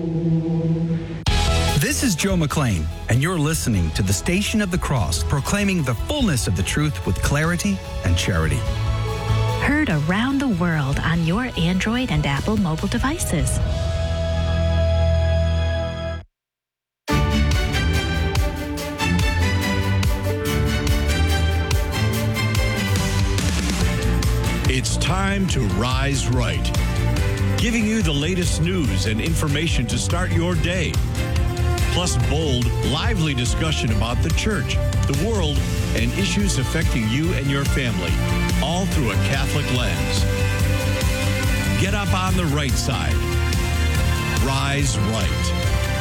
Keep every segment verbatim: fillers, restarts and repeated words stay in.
This is Joe McLean, and you're listening to the Station of the Cross, proclaiming the fullness of the truth with clarity and charity. Heard around the world on your Android and Apple mobile devices. It's time to Rise Right, giving you the latest news and information to start your day. Plus bold, lively discussion about the church, the world, and issues affecting you and your family, all through a Catholic lens. Get up on the right side. Rise Right.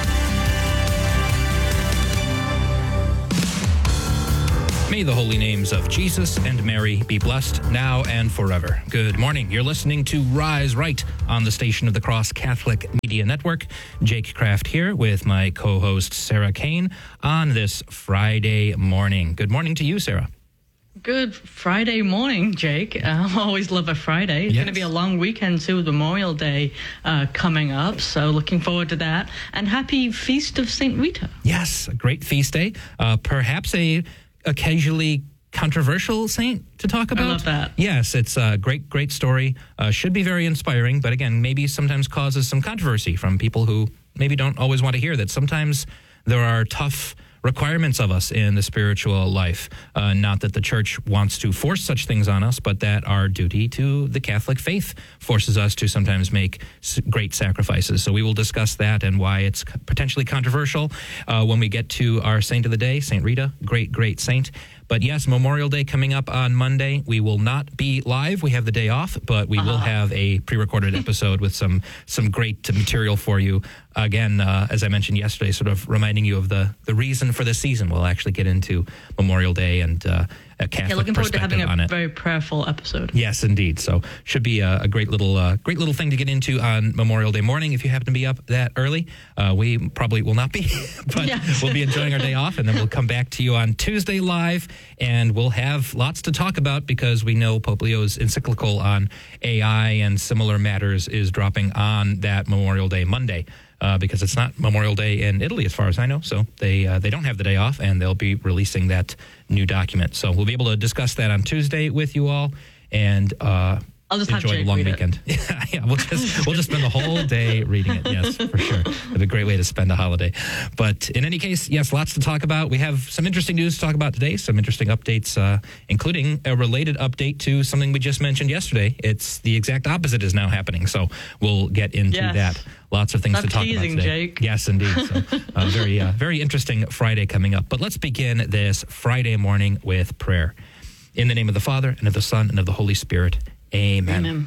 May the holy names of Jesus and Mary be blessed now and forever. Good morning. You're listening to Rise Right on the Station of the Cross Catholic Media Network. Jake Kraft here with my co-host Sarah Kane on this Friday morning. Good morning to you, Sarah. Good Friday morning, Jake. I always love a Friday. It's yes. going to be a long weekend too, with Memorial Day uh, coming up. So looking forward to that. And happy Feast of Saint Rita. Yes, a great feast day. Uh, perhaps a occasionally controversial saint to talk about. I love that. Yes, it's a great, great story. Uh, should be very inspiring, but again, maybe sometimes causes some controversy from people who maybe don't always want to hear that. Sometimes there are tough requirements of us in the spiritual life. Uh, not that the church wants to force such things on us, but that our duty to the Catholic faith forces us to sometimes make s- great sacrifices. So we will discuss that and why it's potentially controversial uh, when we get to our saint of the day, Saint Rita, great, great saint. But yes, Memorial Day coming up on Monday. We will not be live. We have the day off, but we uh-huh. will have a pre-recorded episode with some some great material for you. Again, uh, as I mentioned yesterday, sort of reminding you of the, the reason for the season. We'll actually get into Memorial Day and uh, a Catholic yeah, looking forward to having on a it. very prayerful episode. Yes, indeed. So should be a, a great little uh, great little thing to get into on Memorial Day morning if you happen to be up that early. Uh, we probably will not be, but yes. we'll be enjoying our day off, and then we'll come back to you on Tuesday live, and we'll have lots to talk about because we know Pope Leo's encyclical on A I and similar matters is dropping on that Memorial Day Monday. Uh, because it's not Memorial Day in Italy, as far as I know. So they uh, they don't have the day off, and they'll be releasing that new document. So we'll be able to discuss that on Tuesday with you all, and uh, I'll just enjoy have Jake the long read weekend. It. yeah, yeah, we'll just we'll just spend the whole day reading it. Yes, for sure. It'd be a great way to spend a holiday. But in any case, yes, lots to talk about. We have some interesting news to talk about today. Some interesting updates, uh, including a related update to something we just mentioned yesterday. It's the exact opposite is now happening. So we'll get into yes. that. Lots of things Stop to talk teasing, about today. Jake. Yes, indeed. So uh, very uh, very interesting Friday coming up. But let's begin this Friday morning with prayer. In the name of the Father and of the Son and of the Holy Spirit. Amen. Amen.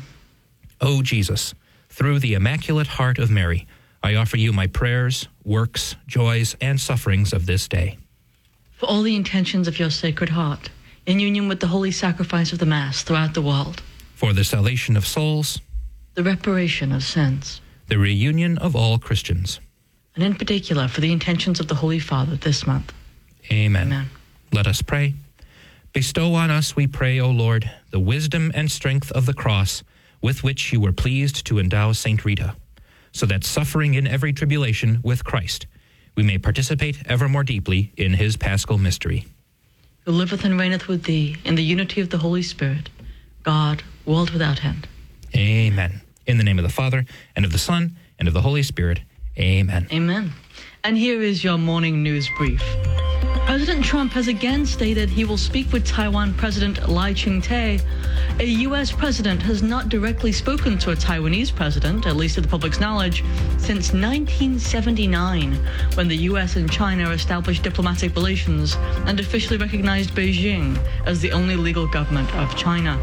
O Jesus, through the Immaculate Heart of Mary, I offer you my prayers, works, joys, and sufferings of this day. For all the intentions of your Sacred Heart, in union with the holy sacrifice of the Mass throughout the world. For the salvation of souls. The reparation of sins. The reunion of all Christians. And in particular, for the intentions of the Holy Father this month. Amen. Amen. Let us pray. Bestow on us, we pray, O Lord, the wisdom and strength of the cross, with which you were pleased to endow Saint Rita, so that suffering in every tribulation with Christ, we may participate ever more deeply in his paschal mystery. Who liveth and reigneth with thee in the unity of the Holy Spirit, God, world without end. Amen. In the name of the Father, and of the Son, and of the Holy Spirit. Amen. Amen. And here is your morning news brief. President Trump has again stated he will speak with Taiwan President Lai Ching-te. A U S president has not directly spoken to a Taiwanese president, at least to the public's knowledge, since nineteen seventy-nine, when the U S and China established diplomatic relations and officially recognized Beijing as the only legal government of China.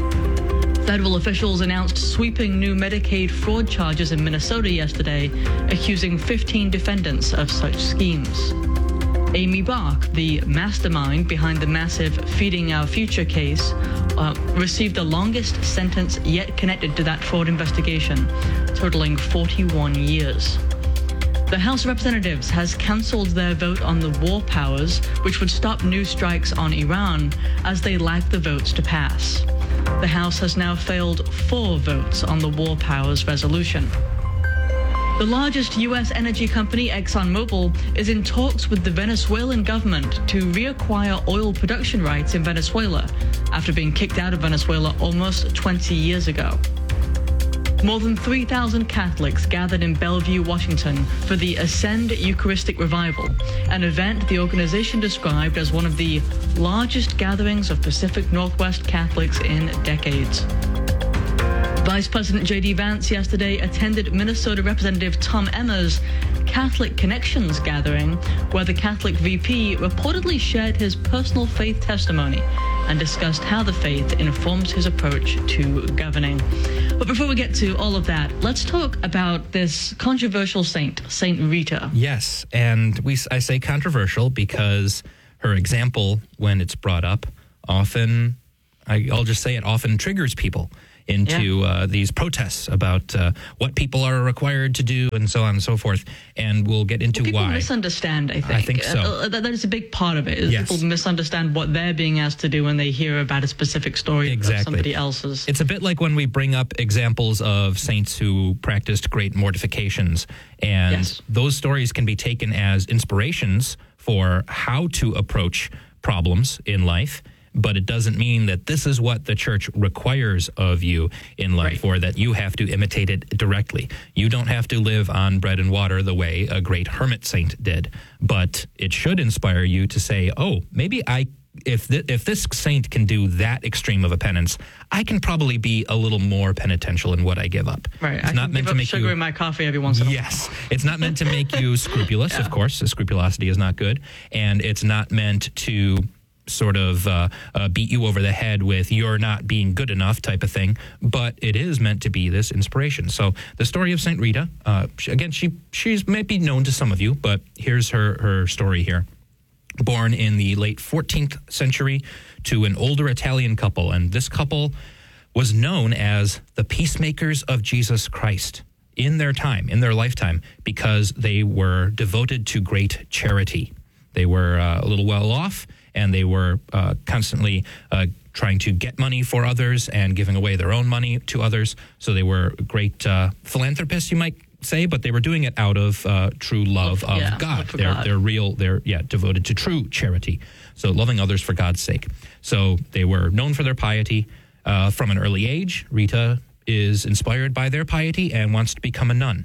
Federal officials announced sweeping new Medicaid fraud charges in Minnesota yesterday, accusing fifteen defendants of such schemes. Amy Bark, the mastermind behind the massive Feeding Our Future case, uh, received the longest sentence yet connected to that fraud investigation, totaling forty-one years. The House of Representatives has cancelled their vote on the war powers, which would stop new strikes on Iran, as they lack the votes to pass. The House has now failed four votes on the war powers resolution. The largest U S energy company, ExxonMobil, is in talks with the Venezuelan government to reacquire oil production rights in Venezuela after being kicked out of Venezuela almost twenty years ago. More than three thousand Catholics gathered in Bellevue, Washington for the Ascend Eucharistic Revival, an event the organization described as one of the largest gatherings of Pacific Northwest Catholics in decades. Vice President J D Vance yesterday attended Minnesota Representative Tom Emmer's Catholic Connections gathering, where the Catholic V P reportedly shared his personal faith testimony and discussed how the faith informs his approach to governing. But before we get to all of that, let's talk about this controversial saint, Saint Rita. Yes, and we I say controversial because her example, when it's brought up, often, I, I'll just say it, often triggers people into yeah. uh, these protests about uh, what people are required to do and so on and so forth. And we'll get into people why. People misunderstand, I think. I think so. Uh, that, that is a big part of it. Is yes. People misunderstand what they're being asked to do when they hear about a specific story exactly. of somebody else's. It's a bit like when we bring up examples of saints who practiced great mortifications. And yes. those stories can be taken as inspirations for how to approach problems in life. But it doesn't mean that this is what the church requires of you in life, right. or that you have to imitate it directly. You don't have to live on bread and water the way a great hermit saint did. But it should inspire you to say, oh, maybe I, if th- if this saint can do that extreme of a penance, I can probably be a little more penitential in what I give up. Right. It's I not can meant give to up make sugar you, in my coffee every once in a while. Yes. It's not meant to make you scrupulous, yeah. of course. Scrupulosity is not good. And it's not meant to sort of uh, uh, beat you over the head with you're not being good enough type of thing, but it is meant to be this inspiration. So the story of Saint Rita, uh, she, again, she she's might be known to some of you, but here's her, her story here. Born in the late fourteenth century to an older Italian couple, and this couple was known as the peacemakers of Jesus Christ in their time, in their lifetime, because they were devoted to great charity. They were uh, a little well off, and they were uh, constantly uh, trying to get money for others and giving away their own money to others. So they were great uh, philanthropists, you might say, but they were doing it out of uh, true love of yeah, God. love for They're God. they're real. They're yeah devoted to true charity. So loving others for God's sake. So they were known for their piety uh, from an early age. Rita is inspired by their piety and wants to become a nun,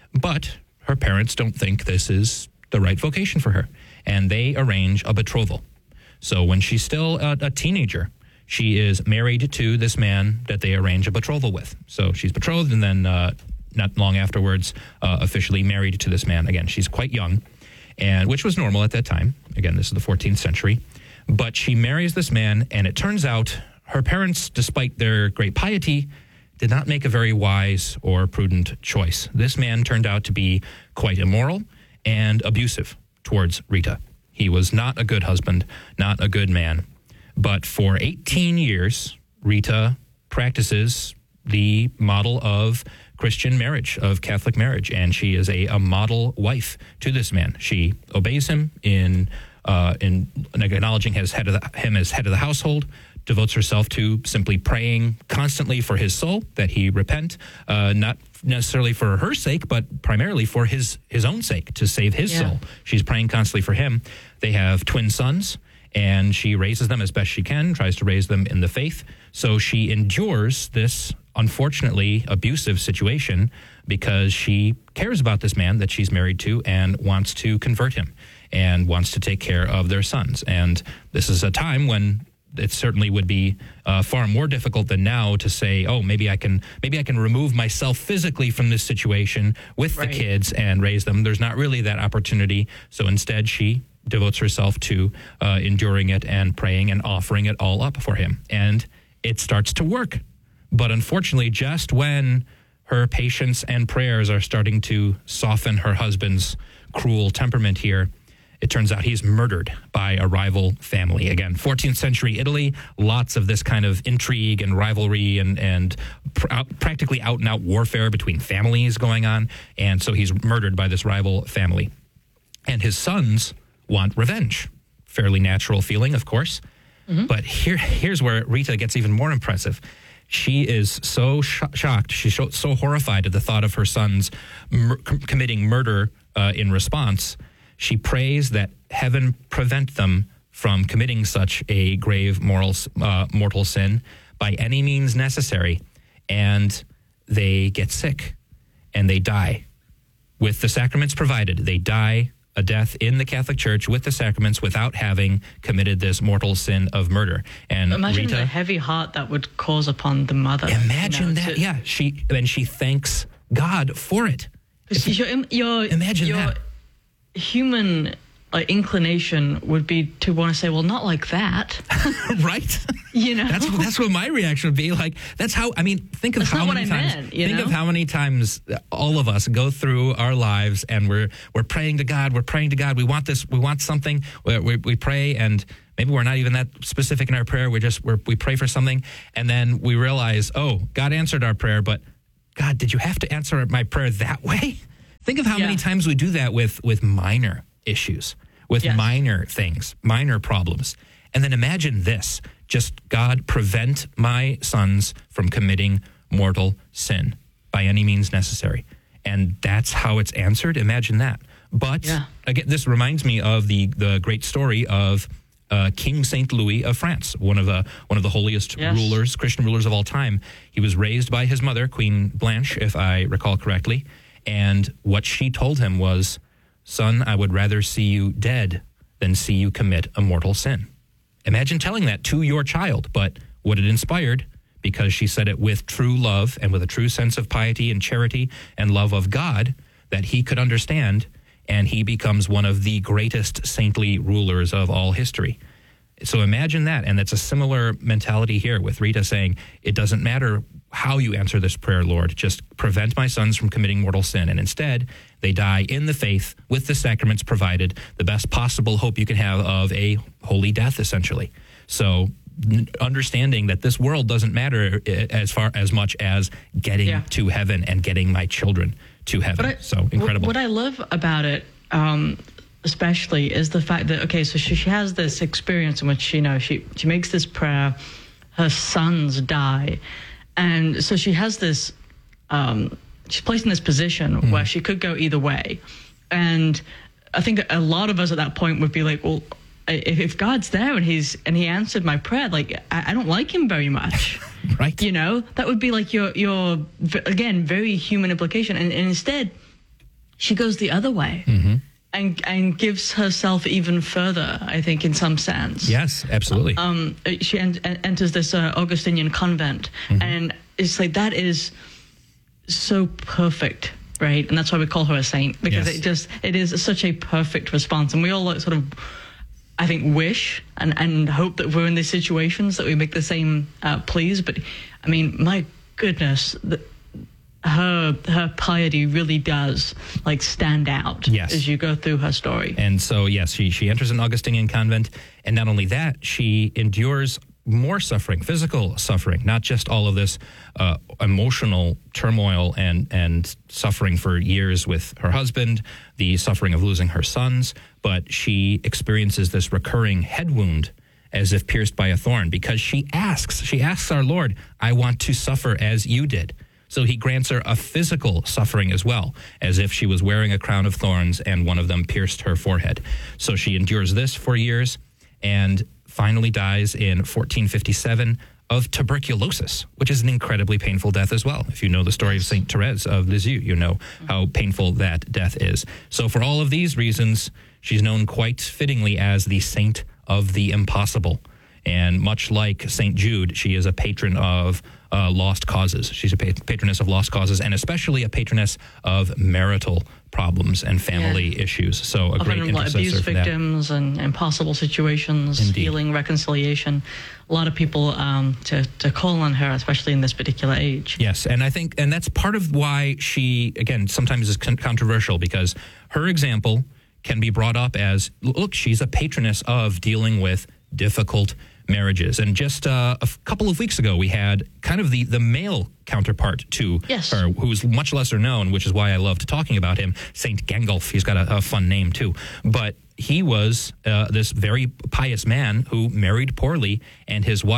but her parents don't think this is the right vocation for her, and they arrange a betrothal. So when she's still a, a teenager, she is married to this man that they arrange a betrothal with. So she's betrothed, and then uh, not long afterwards, uh, officially married to this man. Again, she's quite young, and which was normal at that time. Again, this is the fourteenth century. But she marries this man, and it turns out her parents, despite their great piety, did not make a very wise or prudent choice. This man turned out to be quite immoral and abusive towards Rita. He was not a good husband, not a good man. But for eighteen years, Rita practices the model of Christian marriage, of Catholic marriage, and she is a, a model wife to this man. She obeys him in uh, in acknowledging his head of the, him as head of the household, devotes herself to simply praying constantly for his soul, that he repent, uh, not necessarily for her sake, but primarily for his, his own sake, to save his Yeah. soul. She's praying constantly for him. They have twin sons, and she raises them as best she can, tries to raise them in the faith. So she endures this, unfortunately, abusive situation because she cares about this man that she's married to and wants to convert him and wants to take care of their sons. And this is a time when it certainly would be uh, far more difficult than now to say, oh, maybe I can maybe I can remove myself physically from this situation with Right. the kids and raise them. There's not really that opportunity. So instead, she devotes herself to uh, enduring it and praying and offering it all up for him. And it starts to work. But unfortunately, just when her patience and prayers are starting to soften her husband's cruel temperament here, it turns out he's murdered by a rival family. Again, fourteenth century Italy, lots of this kind of intrigue and rivalry and, and pr- out, practically out-and-out warfare between families going on. And so he's murdered by this rival family. And his sons want revenge. Fairly natural feeling, of course. Mm-hmm. But here, here's where Rita gets even more impressive. she is so sh- shocked, she's so, so horrified at the thought of her sons mur- com- committing murder uh, in response. She prays that heaven prevent them from committing such a grave moral, uh, mortal sin by any means necessary. And they get sick and they die. With the sacraments provided, they die a death in the Catholic Church with the sacraments without having committed this mortal sin of murder. And imagine Rita, the heavy heart that would cause upon the mother. Imagine you know, that. to, yeah, she and she thanks God for it. If, your, your, imagine your that. Human uh, inclination would be to want to say, well, not like that. Right? You know? That's that's what my reaction would be. Like, that's how, I mean, think of That's how not many what I times, meant, you think know? of how many times all of us go through our lives and we're we're praying to God, we're praying to God, we want this, we want something, we, we, we pray and maybe we're not even that specific in our prayer, we just, we're, we pray for something and then we realize, oh, God answered our prayer, but God, did you have to answer my prayer that way? Think of how Yeah. many times we do that with, with minor issues, with Yes. minor things, minor problems. And then imagine this, just God prevent my sons from committing mortal sin by any means necessary. And that's how it's answered. Imagine that. But Yeah. again, this reminds me of the, the great story of uh, King Saint Louis of France, one of the one of the holiest Yes. rulers, Christian rulers of all time. He was raised by his mother, Queen Blanche, if I recall correctly. And what she told him was, son, I would rather see you dead than see you commit a mortal sin. Imagine telling that to your child, but what it inspired, because she said it with true love and with a true sense of piety and charity and love of God, that he could understand, and he becomes one of the greatest saintly rulers of all history. So imagine that, and it's a similar mentality here with Rita saying, it doesn't matter how you answer this prayer, Lord, just prevent my sons from committing mortal sin. And instead, they die in the faith with the sacraments provided, the best possible hope you can have of a holy death, essentially. So n- understanding that this world doesn't matter as far as much as getting Yeah. to heaven and getting my children to heaven. But I- so incredible. What I love about it, um, especially, is the fact that, okay, so she, she has this experience in which, you know, she, she makes this prayer, her sons die. And so she has this, um, she's placed in this position mm. where she could go either way. And I think a lot of us at that point would be like, well, if, if God's there and he's and he answered my prayer, like, I, I don't like him very much. Right. You know, that would be like your, your again, very human implication. And, and instead, she goes the other way. Mm-hmm. And, and gives herself even further, I think, in some sense. Yes, absolutely. Um, she en- enters this uh, Augustinian convent, mm-hmm. and it's like that is so perfect, right? And that's why we call her a saint, because Yes. it just it is such a perfect response. And we all like, sort of, I think, wish and, and hope that we're in these situations that we make the same uh, pleas. But I mean, my goodness. The, her her piety really does like stand out Yes. as you go through her story. And so, yes, she, she enters an Augustinian convent. And not only that, she endures more suffering, physical suffering, not just all of this uh, emotional turmoil and, and suffering for years with her husband, the suffering of losing her sons, but she experiences this recurring head wound as if pierced by a thorn, because she asks, she asks our Lord, I want to suffer as you did. So he grants her a physical suffering as well, as if she was wearing a crown of thorns and one of them pierced her forehead. So she endures this for years and finally dies in fourteen fifty-seven of tuberculosis, which is an incredibly painful death as well. If you know the story of Saint Therese of Lisieux, you know how painful that death is. So for all of these reasons, she's known quite fittingly as the Saint of the Impossible. And much like Saint Jude, she is a patron of uh, lost causes. She's a pat- patroness of lost causes, and especially a patroness of marital problems and family Yeah. issues. So a great Often like intercessor abuse for that. victims and impossible situations, Indeed. healing, reconciliation. A lot of people um, to, to call on her, especially in this particular age. Yes, and I think, and that's part of why she, again, sometimes is con- controversial, because her example can be brought up as, look, she's a patroness of dealing with difficult marriages. And just uh, a f- couple of weeks ago, we had kind of the, the male counterpart to Yes. her, who's much lesser known, which is why I loved talking about him, Saint Gangolf. He's got a, a fun name, too. But he was uh, this very pious man who married poorly, and his wife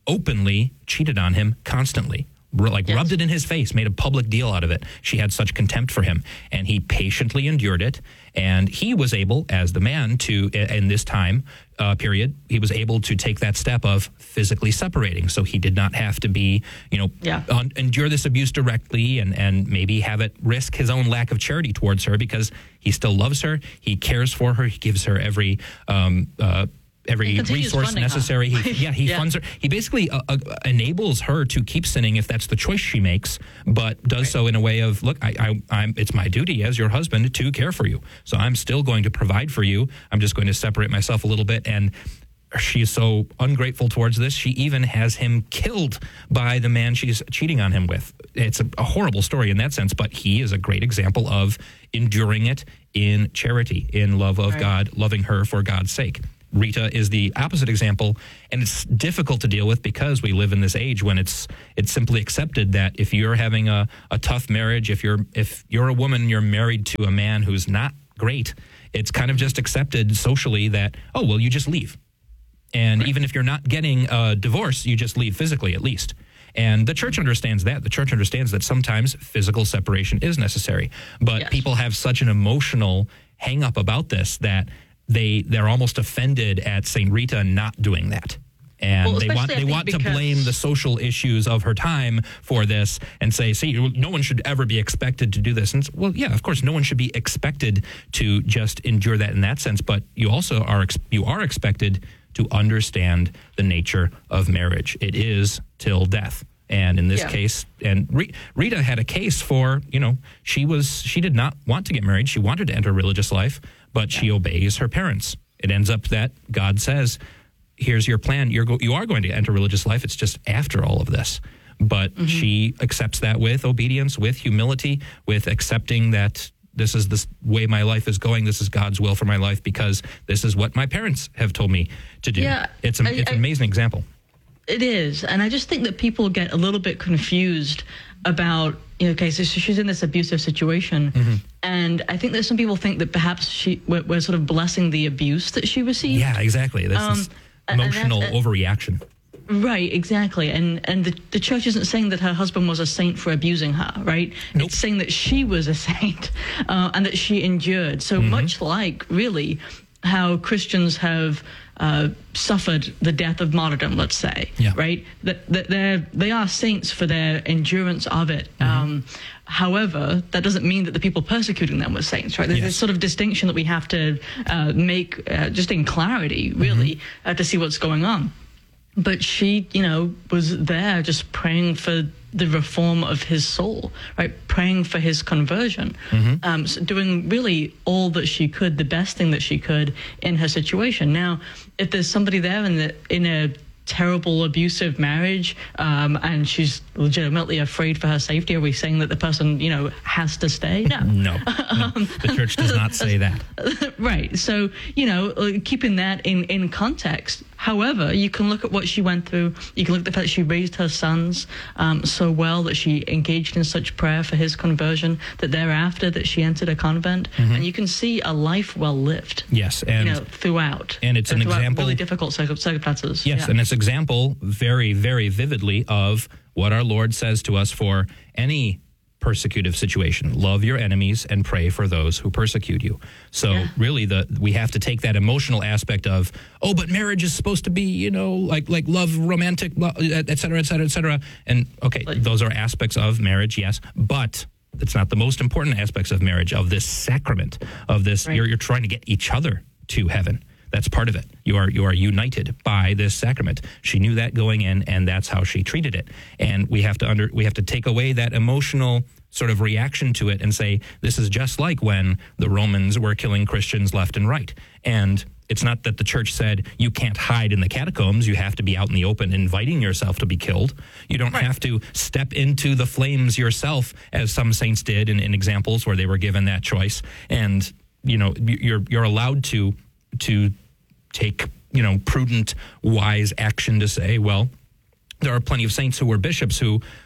openly cheated on him constantly. Like Yes. rubbed it in his face, made a public deal out of it. She had such contempt for him, and he patiently endured it. And he was able, as the man, to in this time uh, period, he was able to take that step of physically separating. So he did not have to be, you know, Yeah. un- endure this abuse directly, and and maybe have it risk his own lack of charity towards her, because he still loves her, he cares for her, he gives her every. Um, uh, every He continues resource funding her. necessary. He, yeah, he Yeah. funds her. He basically uh, uh, enables her to keep sinning if that's the choice she makes, but does Right. so in a way of, look, I, I, I'm, it's my duty as your husband to care for you. So I'm still going to provide for you. I'm just going to separate myself a little bit. And she is so ungrateful towards this. She even has him killed by the man she's cheating on him with. It's a, a horrible story in that sense, but he is a great example of enduring it in charity, in love of Right. God, loving her for God's sake. Rita is the opposite example, and it's difficult to deal with because we live in this age when it's it's simply accepted that if you're having a, a tough marriage, if you're if you're a woman, you're married to a man who's not great, it's kind of just accepted socially that, oh, well, you just leave. And even if you're not getting a divorce, you just leave physically at least. And the church understands that. The church understands that sometimes physical separation is necessary. But Yes. people have such an emotional hang up about this that they they're almost offended at Saint Rita not doing that. And Well, they want especially, I they think, want to because- blame the social issues of her time for this and say, see, no one should ever be expected to do this. And it's, well, yeah, of course, no one should be expected to just endure that in that sense. But you also are ex- you are expected to understand the nature of marriage. It is till death. And in this Yeah. case, and Re- Rita had a case for, you know, she was she did not want to get married. She wanted to enter religious life, but she obeys her parents. It ends up that God says, here's your plan. You're go- you are going to enter religious life. It's just after all of this. But Mm-hmm. she accepts that with obedience, with humility, with accepting that this is the way my life is going. This is God's will for my life because this is what my parents have told me to do. Yeah, it's, a, I- it's an I- amazing example. It is. And I just think that people get a little bit confused about, you know, okay, so she's in this abusive situation. Mm-hmm. And I think that some people think that perhaps she we're, we're sort of blessing the abuse that she received. Yeah, exactly. This Um, is and that's- emotional uh, overreaction. Right, exactly. And and the, the church isn't saying that her husband was a saint for abusing her, right? Nope. It's saying that she was a saint uh, and that she endured. So Mm-hmm. much like, really, how Christians have uh, suffered the death of martyrdom, let's say, Yeah. right? That, that they're, they are saints for their endurance of it. Mm-hmm. Um, however, that doesn't mean that the people persecuting them were saints, right? There's Yes. this sort of distinction that we have to uh, make uh, just in clarity, really, Mm-hmm. uh, to see what's going on. But she, you know, was there just praying for the reform of his soul, right? Praying for his conversion, um, so doing really all that she could, the best thing that she could in her situation. Now, if there's somebody there in the in a terrible abusive marriage, um, and she's legitimately afraid for her safety, are we saying that the person, you know, has to stay? No. No, no. The church does not say that. Right. So, you know, uh, keeping that in, in context. However, you can look at what she went through. You can look at the fact that she raised her sons um, so well, that she engaged in such prayer for his conversion, that thereafter that she entered a convent. And you can see a life well lived. Yes, and you know, throughout. and it's an throughout example- really difficult circum- circumstances. yes, Yeah. and it's example very, very vividly of what our Lord says to us for any persecutive situation. Love your enemies and pray for those who persecute you. So Yeah. really the we have to take that emotional aspect of, oh, but marriage is supposed to be, you know, like like love, romantic, et cetera, et cetera, et cetera. And okay, Like- those are aspects of marriage, yes, but it's not the most important aspects of marriage, of this sacrament, of this, Right. you're, you're trying to get each other to heaven. That's part of it. You are you are united by this sacrament. She knew that going in, and that's how she treated it. And we have to under we have to take away that emotional sort of reaction to it and say, this is just like when the Romans were killing Christians left and right. And it's not that the church said you can't hide in the catacombs. You have to be out in the open inviting yourself to be killed. You don't Right. have to step into the flames yourself, as some saints did in, in examples where they were given that choice. And, you know, you're you're allowed to to take, you know, prudent, wise action to say, well, there are plenty of saints who were bishops who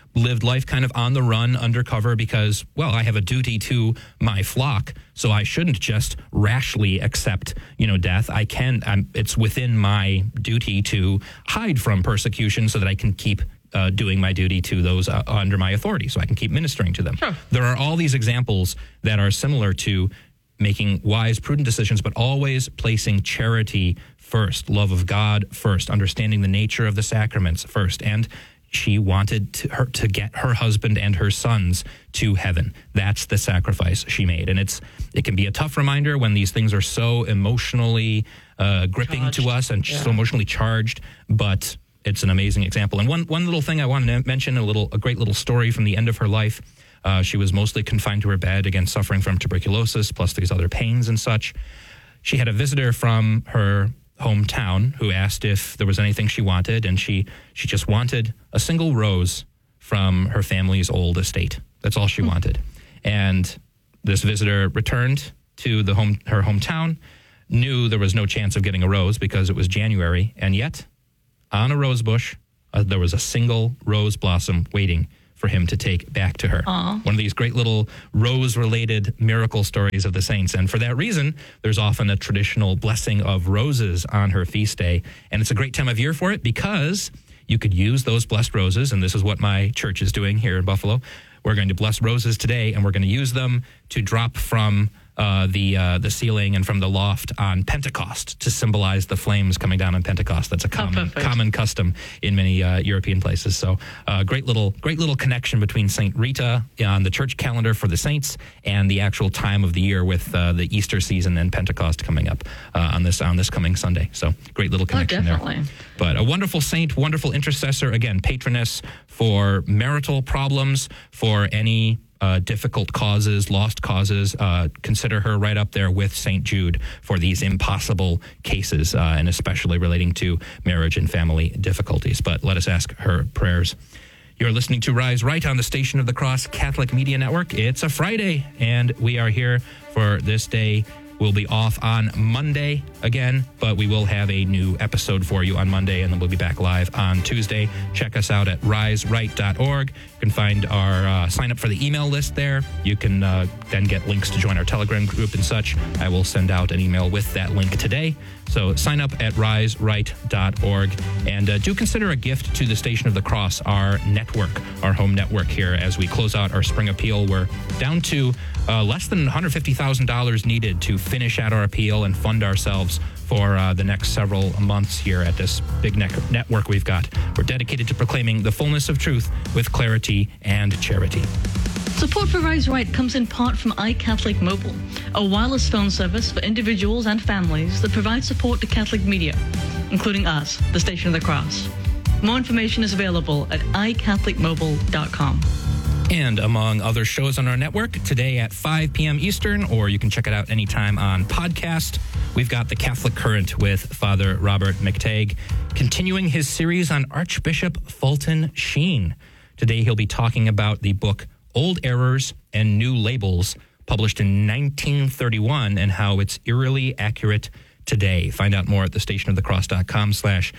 lived life kind of on the run, undercover, because, well, I have a duty to my flock, so I shouldn't just rashly accept, you know, death. I can, I'm, it's within my duty to hide from persecution so that I can keep uh, doing my duty to those uh, under my authority, so I can keep ministering to them. Sure. There are all these examples that are similar to making wise, prudent decisions, but always placing charity first, love of God first, understanding the nature of the sacraments first, and she wanted to, her, to get her husband and her sons to heaven. That's the sacrifice she made. And it's it can be a tough reminder when these things are so emotionally uh, gripping Charged. to us and Yeah. so emotionally charged, but it's an amazing example. And one one little thing I wanted to mention, a little a great little story from the end of her life. Uh, she was mostly confined to her bed, again, suffering from tuberculosis, plus these other pains and such. She had a visitor from her hometown who asked if there was anything she wanted, and she she just wanted a single rose from her family's old estate. That's all she wanted. And this visitor returned to the home her hometown, knew there was no chance of getting a rose because it was January, and yet on a rose bush uh, there was a single rose blossom waiting for him to take back to her. Aww. One of these great little rose-related miracle stories of the saints. And for that reason, there's often a traditional blessing of roses on her feast day. And it's a great time of year for it because you could use those blessed roses, and this is what my church is doing here in Buffalo. We're going to bless roses today, and we're going to use them to drop from uh, the uh, the ceiling and from the loft on Pentecost to symbolize the flames coming down on Pentecost. That's a common perfect. common custom in many uh, European places. So, uh, great little great little connection between Saint Rita on the church calendar for the saints and the actual time of the year with uh, the Easter season and Pentecost coming up uh, on this on this coming Sunday. So, great little connection there. definitely. But a wonderful saint, wonderful intercessor, again, patroness for marital problems, for any uh, difficult causes, lost causes. Uh, consider her right up there with Saint Jude for these impossible cases, uh, and especially relating to marriage and family difficulties. But let us ask her prayers. You're listening to Rise Right on the Station of the Cross Catholic Media Network. It's a Friday, and we are here for this day. We'll be off on Monday again, but we will have a new episode for you on Monday, and then we'll be back live on Tuesday. Check us out at rise right dot org. You can find our uh, sign up for the email list there. You can uh, then get links to join our Telegram group and such. I will send out an email with that link today. So sign up at rise right dot org, and uh, do consider a gift to the Station of the Cross, our network, our home network here, as we close out our spring appeal. We're down to uh, less than one hundred fifty thousand dollars needed to finish out our appeal and fund ourselves for uh, the next several months here at this big ne- network we've got. We're dedicated to proclaiming the fullness of truth with clarity and charity. Support for Rise Right comes in part from iCatholic Mobile, a wireless phone service for individuals and families that provides support to Catholic media, including us, the Station of the Cross. More information is available at i catholic mobile dot com. And among other shows on our network, today at five p.m. Eastern, or you can check it out anytime on podcast, we've got The Catholic Current with Father Robert McTagg, continuing his series on Archbishop Fulton Sheen. Today he'll be talking about the book Old Errors and New Labels, published in nineteen thirty-one, and how it's eerily accurate today. Find out more at thestationofthecross.com slash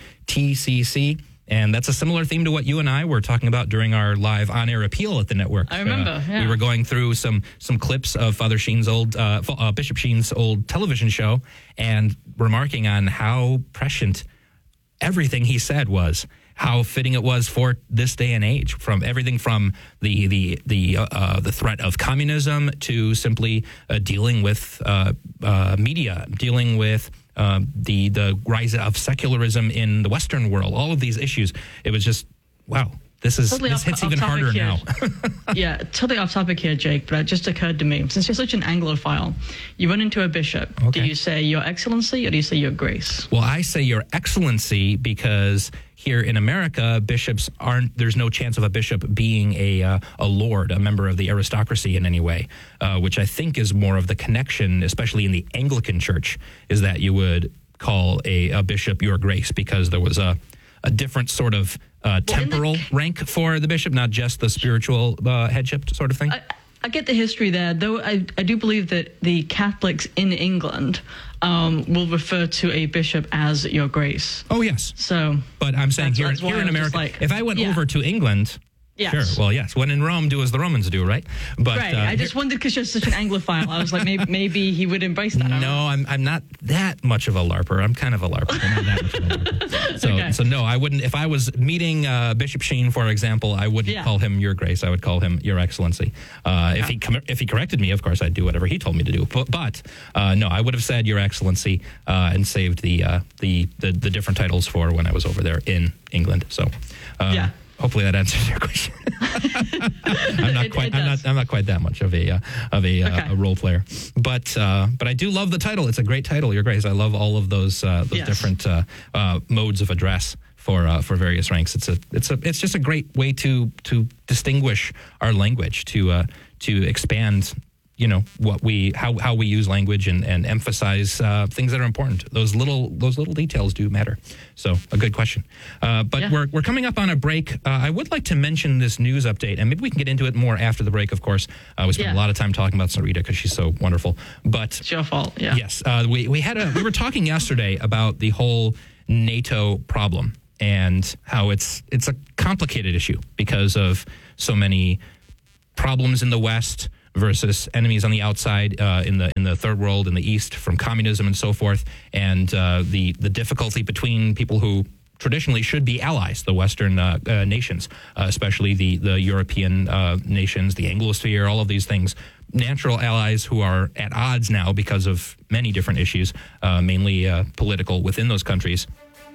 TCC. And that's a similar theme to what you and I were talking about during our live on-air appeal at the network. I remember, Uh, yeah. We were going through some some clips of Father Sheen's old, uh, uh, Bishop Sheen's old television show, and remarking on how prescient everything he said was, how fitting it was for this day and age, from everything from the the the uh, uh, the threat of communism to simply uh, dealing with uh, uh, media, dealing with uh, the the rise of secularism in the Western world. All of these issues. It was just wow. This is Totally this off- hits off even topic harder here. now. Yeah, totally off topic here, Jake, but it just occurred to me. Since you're such an Anglophile, you run into a bishop. Okay. Do you say Your Excellency or do you say Your Grace? Well, I say Your Excellency because here in America, bishops aren't, there's no chance of a bishop being a uh, a lord, a member of the aristocracy in any way, uh, which I think is more of the connection, especially in the Anglican Church, is that you would call a, a bishop Your Grace because there was a, a different sort of uh, temporal rank for the bishop, not just the spiritual uh, headship sort of thing. I, I get the history there, though I, I do believe that the Catholics in England um, will refer to a bishop as Your Grace. oh, yes. So, But I'm saying That's- here, that's why here in I was just America, like, if I went yeah. over to England, Yes. Sure. Well, yes. When in Rome, do as the Romans do, right? But right. uh, I just wondered because you're such an Anglophile. I was like, maybe maybe he would embrace that. No, I'm I'm not that much of a LARPer. I'm kind of a LARPer. I'm not that much of a LARPer. So, Okay. so no, I wouldn't. If I was meeting uh, Bishop Sheen, for example, I wouldn't Yeah. call him Your Grace. I would call him Your Excellency. Uh, If he com- if he corrected me, of course, I'd do whatever he told me to do. But, but uh, no, I would have said Your Excellency uh, and saved the, uh, the the the different titles for when I was over there in England. So, uh, Yeah. hopefully that answers your question. I'm not It- quite. it I'm does. not. I'm not quite that much of a uh, of a, Okay. uh, a role player, but uh, but I do love the title. It's a great title, Your Grace. I love all of those uh, those Yes. different uh, uh, modes of address for uh, for various ranks. It's a it's a it's just a great way to to distinguish our language, to uh, to expand, you know, what we how, how we use language and, and emphasize uh, things that are important. Those little those little details do matter. So a good question. Uh, but Yeah. we're we're coming up on a break. Uh, I would like to mention this news update, and maybe we can get into it more after the break. Of course, uh, we spent Yeah. a lot of time talking about Sarita because she's so wonderful. But It's your fault. Yeah. yes, uh, we we had a we were talking yesterday about the whole NATO problem and how it's it's a complicated issue because of so many problems in the West versus enemies on the outside uh, in the in the third world, in the East, from communism and so forth, and uh, the the difficulty between people who traditionally should be allies, the Western uh, uh, nations, uh, especially the the European uh, nations, the Anglosphere, all of these things. Natural allies who are at odds now because of many different issues, uh, mainly uh, political within those countries.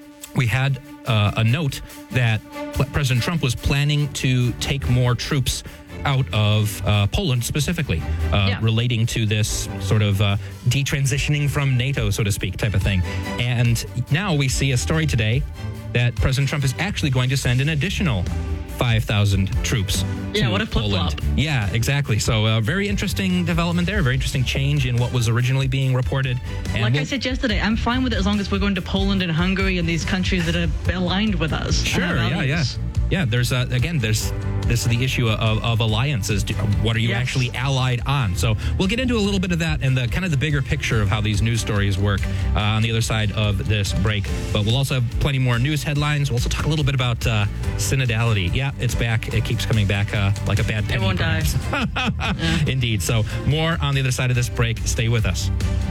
We had uh, a note that President Trump was planning to take more troops out of uh, Poland specifically, uh, Yeah. relating to this sort of uh, detransitioning from NATO, so to speak, type of thing. And now we see a story today that President Trump is actually going to send an additional five thousand troops Yeah, to what a flip-flop. Poland. Yeah, exactly. So a uh, very interesting development there, very interesting change in what was originally being reported. And Like we'll- I said yesterday, I'm fine with it as long as we're going to Poland and Hungary and these countries that are aligned with us. and Sure. our Yeah. Yeah. values. Yeah. There's uh, again. There's this is the issue of, of alliances. Do- What are you Yes. actually allied on? So we'll get into a little bit of that and the kind of the bigger picture of how these news stories work uh, on the other side of this break. But we'll also have plenty more news headlines. We'll also talk a little bit about uh, synodality. Yeah, it's back. It keeps coming back uh, like a bad penny. It won't die. perhaps. Indeed. So more on the other side of this break. Stay with us.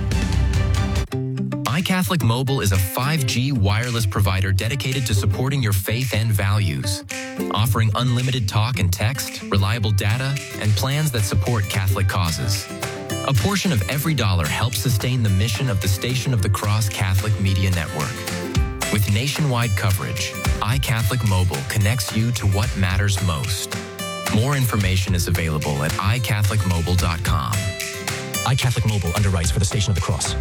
iCatholic Mobile is a five G wireless provider dedicated to supporting your faith and values, offering unlimited talk and text, reliable data, and plans that support Catholic causes. A portion of every dollar helps sustain the mission of the Station of the Cross Catholic Media Network. With nationwide coverage, iCatholic Mobile connects you to what matters most. More information is available at i catholic mobile dot com. iCatholic Mobile underwrites for the Station of the Cross.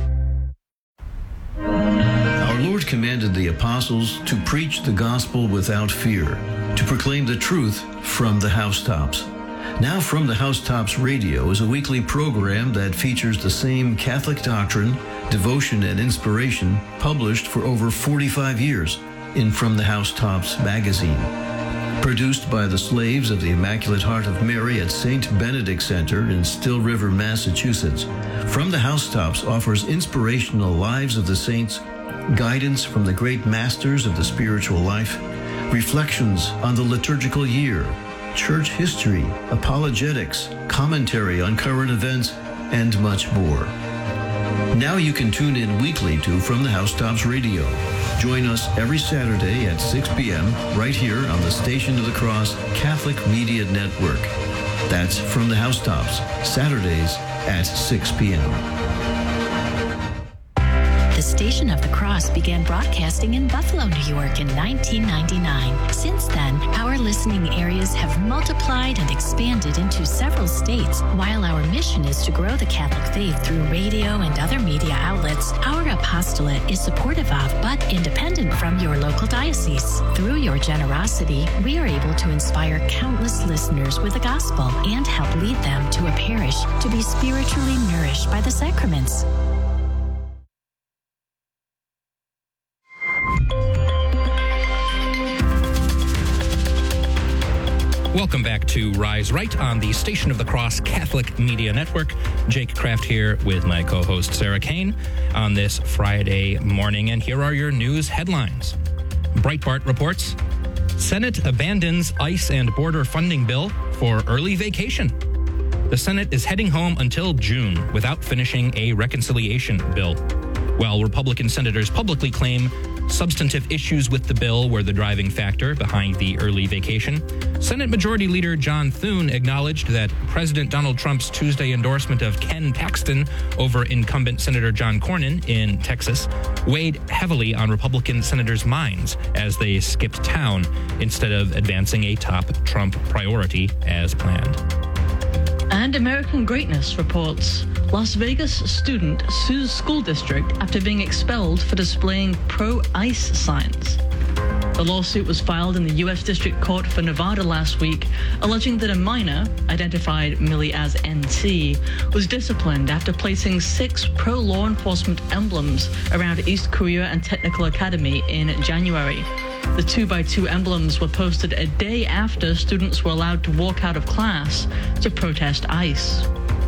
Our Lord commanded the apostles to preach the gospel without fear, to proclaim the truth from the housetops. Now From the Housetops Radio is a weekly program that features the same Catholic doctrine, devotion, and inspiration published for over forty-five years in From the Housetops magazine. Produced by the slaves of the Immaculate Heart of Mary at Saint Benedict Center in Still River, Massachusetts, From the Housetops offers inspirational lives of the saints, guidance from the great masters of the spiritual life, reflections on the liturgical year, church history, apologetics, commentary on current events, and much more. Now you can tune in weekly to From the Housetops Radio. Join us every Saturday at six p.m. right here on the Station of the Cross Catholic Media Network. That's From the Housetops, Saturdays at six p.m. The Station of the Cross began broadcasting in Buffalo, New York in nineteen ninety-nine. Since then, our listening areas have multiplied and expanded into several states. While our mission is to grow the Catholic faith through radio and other media outlets, our apostolate is supportive of but independent from your local diocese. Through your generosity, we are able to inspire countless listeners with the gospel and help lead them to a parish to be spiritually nourished by the sacraments. Welcome back to Rise Right on the Station of the Cross Catholic Media Network. Jake Kraft here with my co-host Sarah Kane on this Friday morning. And here are your news headlines. Breitbart reports Senate abandons ICE and border funding bill for early vacation. The Senate is heading home until June without finishing a reconciliation bill. While Republican senators publicly claim substantive issues with the bill were the driving factor behind the early vacation, Senate Majority Leader John Thune acknowledged that President Donald Trump's Tuesday endorsement of Ken Paxton over incumbent Senator John Cornyn in Texas weighed heavily on Republican senators' minds as they skipped town instead of advancing a top Trump priority as planned. And American Greatness reports Las Vegas student sues school district after being expelled for displaying pro-ICE signs. The lawsuit was filed in the U S District Court for Nevada last week, alleging that a minor, identified merely as N T, was disciplined after placing six pro-law enforcement emblems around East Korea and Technical Academy in January. The two by two emblems were posted a day after students were allowed to walk out of class to protest ICE.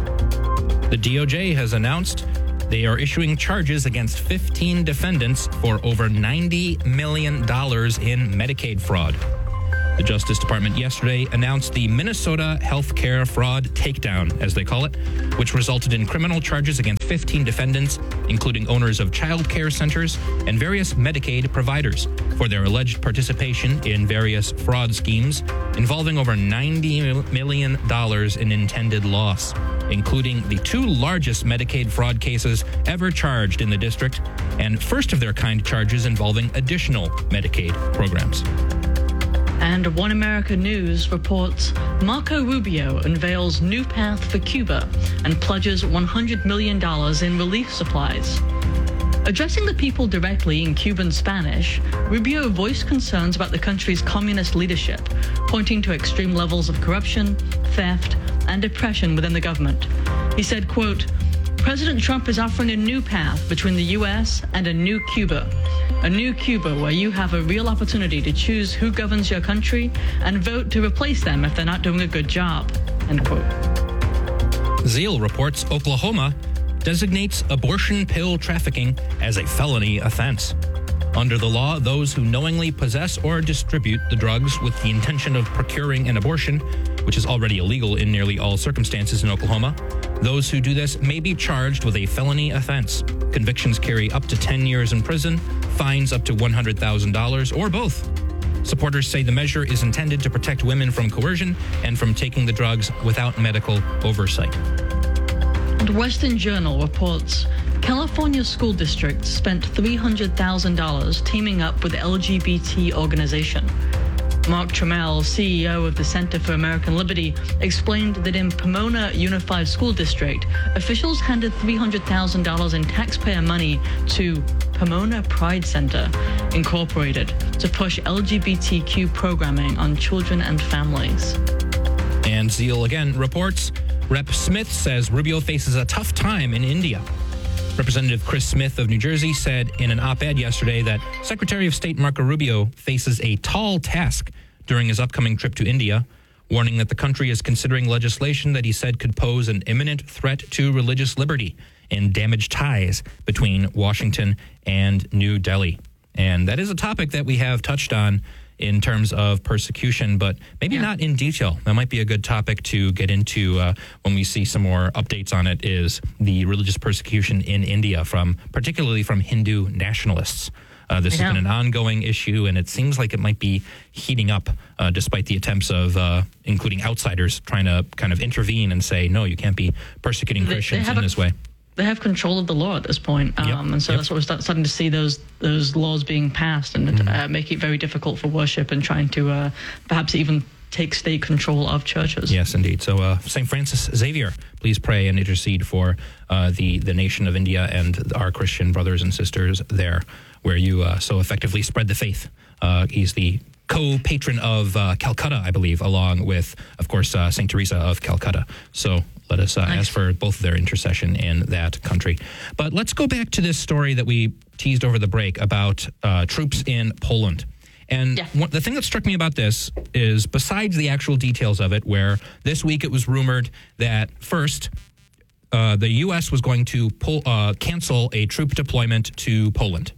The D O J has announced they are issuing charges against fifteen defendants for over ninety million dollars in Medicaid fraud. The Justice Department yesterday announced the Minnesota Healthcare Fraud Takedown, as they call it, which resulted in criminal charges against fifteen defendants, including owners of child care centers and various Medicaid providers, for their alleged participation in various fraud schemes involving over ninety million dollars in intended loss, including the two largest Medicaid fraud cases ever charged in the district and first of their kind charges involving additional Medicaid programs. And One America News reports Marco Rubio unveils new path for Cuba and pledges one hundred million dollars in relief supplies. Addressing the people directly in Cuban Spanish, Rubio voiced concerns about the country's communist leadership, pointing to extreme levels of corruption, theft, and oppression within the government. He said, quote, President Trump is offering a new path between the U S and a new Cuba. A new Cuba where you have a real opportunity to choose who governs your country and vote to replace them if they're not doing a good job, end quote. Zeal reports Oklahoma designates abortion pill trafficking as a felony offense. Under the law, those who knowingly possess or distribute the drugs with the intention of procuring an abortion, which is already illegal in nearly all circumstances in Oklahoma, those who do this may be charged with a felony offense. Convictions carry up to ten years in prison, fines up to one hundred thousand dollars, or both. Supporters say the measure is intended to protect women from coercion and from taking the drugs without medical oversight. And Western Journal reports California school districts spent three hundred thousand dollars teaming up with L G B T organization. Mark Trammell, C E O of the Center for American Liberty, explained that in Pomona Unified School District, officials handed three hundred thousand dollars in taxpayer money to Pomona Pride Center, Incorporated, to push L G B T Q programming on children and families. And Zeal again reports, Rep Smith says Rubio faces a tough time in India. Representative Chris Smith of New Jersey said in an op-ed yesterday that Secretary of State Marco Rubio faces a tall task during his upcoming trip to India, warning that the country is considering legislation that he said could pose an imminent threat to religious liberty and damage ties between Washington and New Delhi. And that is a topic that we have touched on in terms of persecution, but maybe yeah. not in detail. That might be a good topic to get into uh, when we see some more updates on it, is the religious persecution in India, from particularly from Hindu nationalists. Uh, this has been an ongoing issue, and it seems like it might be heating up, uh, despite the attempts of uh, including outsiders trying to kind of intervene and say, no, you can't be persecuting they, Christians they in a- this way. They have control of the law at this point, um, yep. and so yep. that's what we're start, starting to see, those those laws being passed and mm-hmm. uh, make it very difficult for worship and trying to uh, perhaps even take state control of churches. Yes, indeed. So uh, Saint Francis Xavier, please pray and intercede for uh, the, the nation of India and our Christian brothers and sisters there, where you uh, so effectively spread the faith. Uh, he's the co-patron of uh, Calcutta, I believe, along with, of course, uh, Saint Teresa of Calcutta. So let us uh, nice. ask for both of their intercession in that country. But let's go back to this story that we teased over the break about uh, troops in Poland. And yeah. one, the thing that struck me about this is, besides the actual details of it, where this week it was rumored that first uh, the U S was going to pull, uh, cancel a troop deployment to Poland.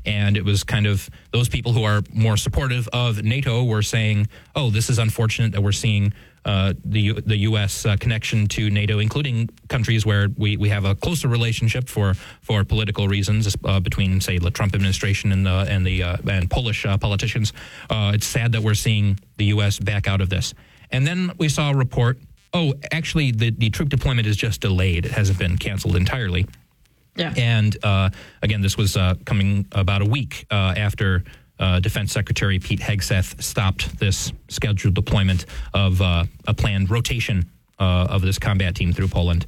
And it was kind of those people who are more supportive of NATO were saying, oh, this is unfortunate that we're seeing uh, the U- the U S uh, connection to NATO, including countries where we, we have a closer relationship for for political reasons uh, between, say, the Trump administration and the and the uh, and Polish uh, politicians. Uh, it's sad that we're seeing the U S back out of this. And then we saw a report. Oh, actually, the, the troop deployment is just delayed. It hasn't been canceled entirely. Yeah. And uh, again, this was uh, coming about a week uh, after uh, Defense Secretary Pete Hegseth stopped this scheduled deployment of uh, a planned rotation uh, of this combat team through Poland.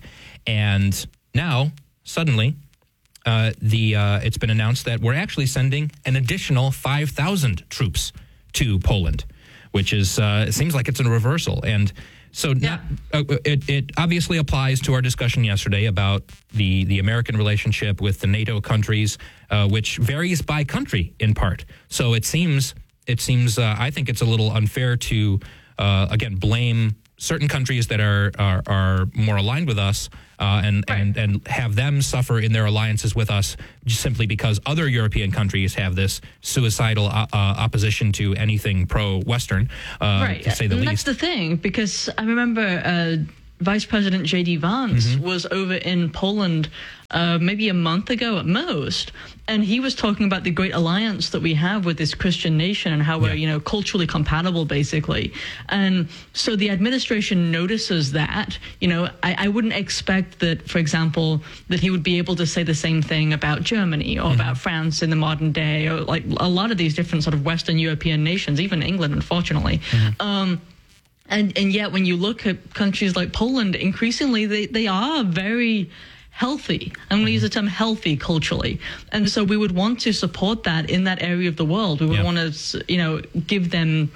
And now, suddenly, uh, the uh, it's been announced that we're actually sending an additional five thousand troops to Poland, which is uh, it seems like it's a reversal. And So not, uh, it, it obviously applies to our discussion yesterday about the, the American relationship with the NATO countries, uh, which varies by country in part. So it seems, it seems uh, I think it's a little unfair to, uh, again, blame certain countries that are are, are more aligned with us uh, and, right. and, and have them suffer in their alliances with us just simply because other European countries have this suicidal uh, uh, opposition to anything pro-Western, uh, right. to say the and least. That's the thing, because I remember uh, Vice President J D Vance mm-hmm. was over in Poland uh, maybe a month ago at most, and he was talking about the great alliance that we have with this Christian nation and how we're, yeah. you know, culturally compatible, basically. And so the administration notices that. You know, I, I wouldn't expect that, for example, that he would be able to say the same thing about Germany or mm-hmm. about France in the modern day, or like a lot of these different sort of Western European nations, even England, unfortunately. Mm-hmm. Um, And and yet, when you look at countries like Poland, increasingly they, they are very healthy. I'm going to use the term healthy culturally. And so we would want to support that in that area of the world. We would yep. want to, you know, give them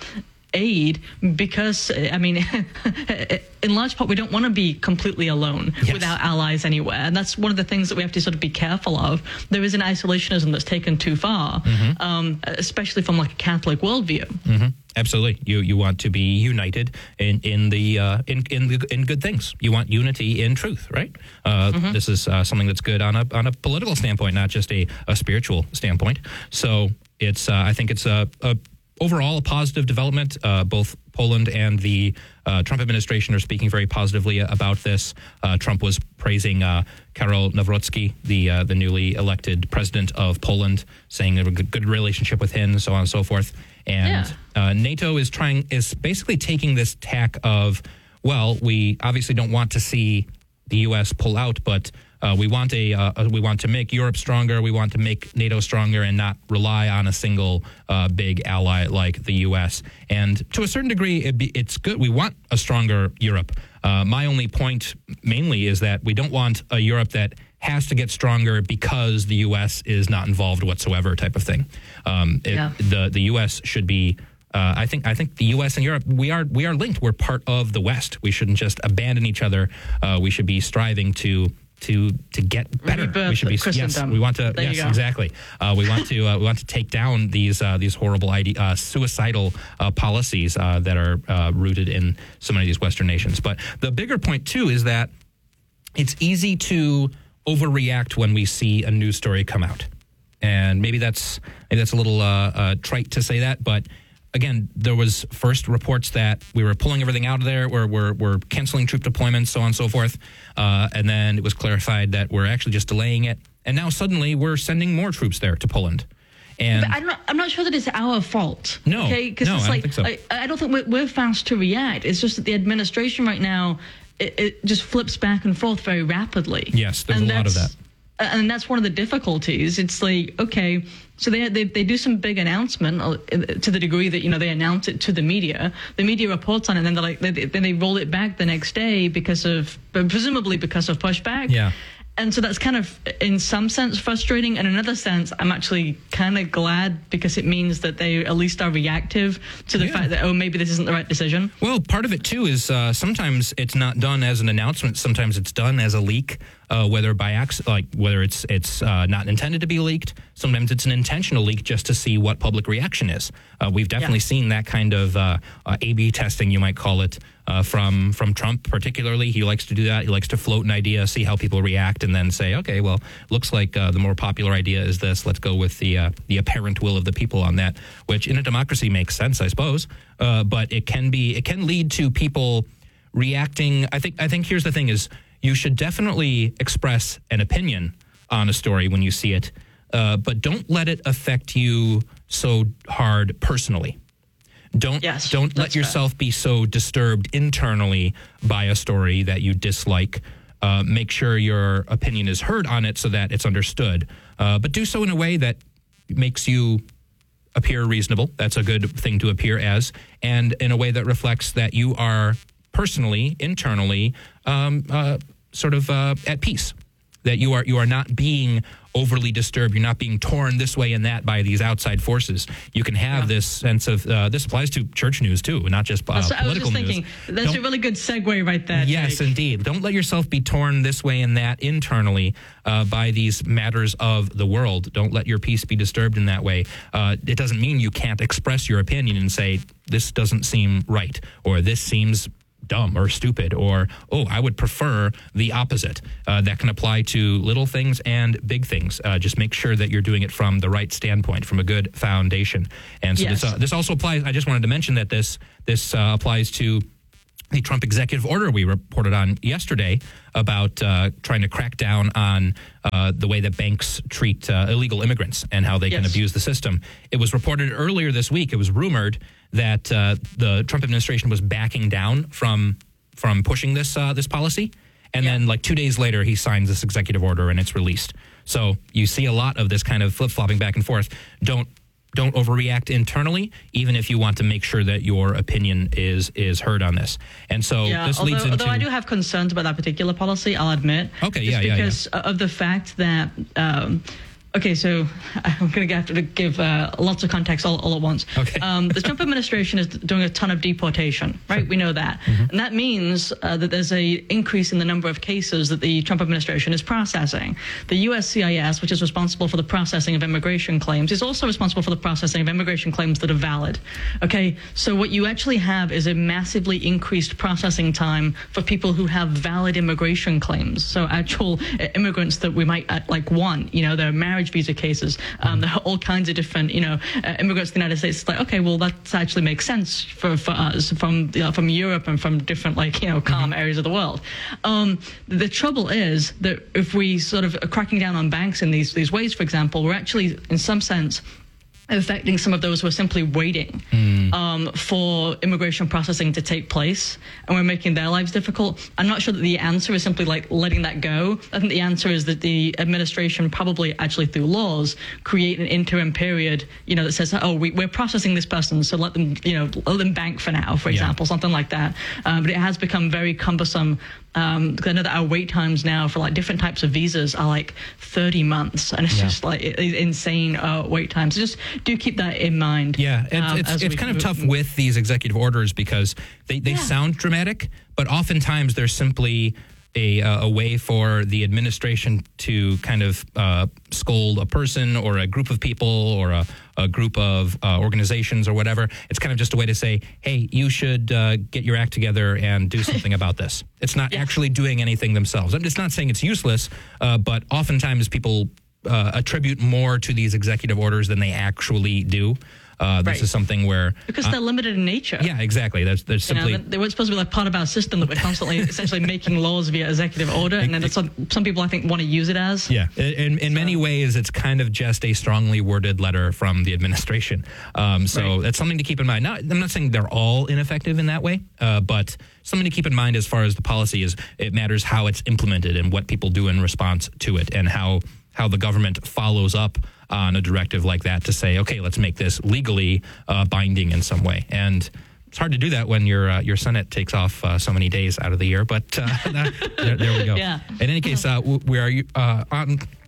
aid because, I mean, in large part, we don't want to be completely alone yes. without allies anywhere. And that's one of the things that we have to sort of be careful of. There is an isolationism that's taken too far, mm-hmm. um, especially from like a Catholic worldview. Mm-hmm. Absolutely. You you want to be united in in the uh, in in the, in good things. You want unity in truth, right? Uh, mm-hmm. This is uh, something that's good on a on a political standpoint, not just a, a spiritual standpoint. So it's uh, I think it's a, a overall a positive development. Uh, both Poland and the uh, Trump administration are speaking very positively about this. Uh, Trump was praising uh, Karol Nawrocki, the uh, the newly elected president of Poland, saying they have a good, good relationship with him, so on and so forth. And yeah. uh, NATO is trying is basically taking this tack of, well, we obviously don't want to see the U S pull out, but uh, we want a uh, we want to make Europe stronger. We want to make NATO stronger and not rely on a single uh, big ally like the U S. And to a certain degree, it be, it's good. We want a stronger Europe. Uh, my only point mainly is that we don't want a Europe that has to get stronger because the U S is not involved whatsoever, type of thing. Um, it, yeah. The the U S should be. Uh, I think I think the U S and Europe we are we are linked. We're part of the West. We shouldn't just abandon each other. Uh, we should be striving to. To to get better, Rebirth we should be. Yes, we want to. There yes, exactly. Uh, we want to. Uh, we want to take down these uh, these horrible ide- uh, suicidal uh, policies uh, that are uh, rooted in so many of these Western nations. But the bigger point too is that it's easy to overreact when we see a news story come out, and maybe that's maybe that's a little uh, uh, trite to say that, but. Again, there was first reports that we were pulling everything out of there, or we're, we're canceling troop deployments, so on and so forth. Uh, and then it was clarified that we're actually just delaying it. And now suddenly we're sending more troops there to Poland. And but I'm not, I'm not sure that it's our fault. No, okay? no, it's I like, don't think so. I, I don't think we're, we're fast to react. It's just that the administration right now, it, it just flips back and forth very rapidly. Yes, there's and a lot of that. And that's one of the difficulties. It's like, okay, so they, they they do some big announcement to the degree that, you know, they announce it to the media. The media reports on it, and then they're like, they, then they roll it back the next day because of, presumably because of pushback. Yeah. And so that's kind of, in some sense, frustrating. And in another sense, I'm actually kind of glad because it means that they at least are reactive to the yeah. fact that, oh, maybe this isn't the right decision. Well, part of it, too, is uh, sometimes it's not done as an announcement. Sometimes it's done as a leak. uh, whether by accident, like whether it's it's uh, not intended to be leaked. Sometimes it's an intentional leak just to see what public reaction is. Uh, we've definitely yeah. seen that kind of uh, uh, A B testing, you might call it, uh, from from Trump particularly. He likes to do that. He likes to float an idea, see how people react, and then say, okay, well, looks like uh, the more popular idea is this. Let's go with the uh, the apparent will of the people on that, which in a democracy makes sense, I suppose. Uh, but it can be it can lead to people reacting. I think I think here's the thing: is you should definitely express an opinion on a story when you see it, uh, but don't let it affect you so hard personally. Don't yes, don't let yourself fair. be so disturbed internally by a story that you dislike. Uh, make sure your opinion is heard on it so that it's understood, uh, but do so in a way that makes you appear reasonable. That's a good thing to appear as, and in a way that reflects that you are personally, internally, um, uh, sort of uh, at peace. That you are you are not being overly disturbed. You're not being torn this way and that by these outside forces. You can have yeah. this sense of uh, this applies to church news too, not just uh, that's political I was just thinking, news. That's Don't, a really good segue right there. Yes, Jake. indeed. Don't let yourself be torn this way and that internally uh, by these matters of the world. Don't let your peace be disturbed in that way. Uh, it doesn't mean you can't express your opinion and say this doesn't seem right or this seems dumb or stupid, or, oh, I would prefer the opposite. Uh, that can apply to little things and big things. Uh, just make sure that you're doing it from the right standpoint, from a good foundation. And so yes. this, uh, this also applies, I just wanted to mention that this, this uh, applies to the Trump executive order we reported on yesterday about uh, trying to crack down on uh, the way that banks treat uh, illegal immigrants and how they yes. can abuse the system. It was reported earlier this week, it was rumored that uh, the Trump administration was backing down from from pushing this uh, this policy. And yeah. then like two days later, he signs this executive order and it's released. So you see a lot of this kind of flip-flopping back and forth. Don't Don't overreact internally, even if you want to make sure that your opinion is is heard on this. And so yeah, this although, leads into... Although I do have concerns about that particular policy, I'll admit. Okay, yeah, yeah, because yeah. of the fact that... Um, Okay, so I'm going to have to give uh, lots of context all, all at once. Okay. Um, the Trump administration is doing a ton of deportation, right? We know that. Mm-hmm. And that means uh, that there's a increase in the number of cases that the Trump administration is processing. The U S C I S, which is responsible for the processing of immigration claims, is also responsible for the processing of immigration claims that are valid. Okay, so what you actually have is a massively increased processing time for people who have valid immigration claims. So actual immigrants that we might uh, like want, you know, they're married visa cases. Um, there are all kinds of different, you know, uh, immigrants to the United States. It's like, okay, well, that actually makes sense for, for us from you know, from Europe and from different, like, you know, calm mm-hmm. areas of the world. Um, the trouble is that if we sort of are cracking down on banks in these these ways, for example, we're actually, in some sense, affecting some of those who are simply waiting mm. um, for immigration processing to take place, and we're making their lives difficult. I'm not sure that the answer is simply like letting that go. I think the answer is that the administration probably actually through laws create an interim period, you know, that says, oh, we, we're processing this person, so let them, you know, let them bank for now, for example, yeah. something like that. Uh, but it has become very cumbersome. Um, because I know that our wait times now for like different types of visas are like thirty months, and it's yeah. just like it, insane uh, wait times. So just do keep that in mind. Yeah, it's, um, it's, it's kind of move. tough with these executive orders because they, they yeah. sound dramatic, but oftentimes they're simply a, uh, a way for the administration to kind of uh, scold a person or a group of people or a, a group of uh, organizations or whatever. It's kind of just a way to say, hey, you should uh, get your act together and do something about this. It's not yeah. actually doing anything themselves. It's not saying it's useless, uh, but oftentimes people uh, attribute more to these executive orders than they actually do. Uh, this right. is something where... Because uh, they're limited in nature. Yeah, exactly. There's, there's simply... You know, they weren't supposed to be like part of our system that we're constantly essentially making laws via executive order, and then some, some people, I think, want to use it as. Yeah. In, in so. many ways, it's kind of just a strongly worded letter from the administration. Um, so right. that's something to keep in mind. Now, I'm not saying they're all ineffective in that way, uh, but something to keep in mind as far as the policy is, it matters how it's implemented and what people do in response to it, and how how the government follows up on a directive like that to say, okay, let's make this legally uh, binding in some way. And it's hard to do that when your uh, your Senate takes off uh, so many days out of the year. But uh, that, there, there we go. Yeah. In any case, uh, we are uh, on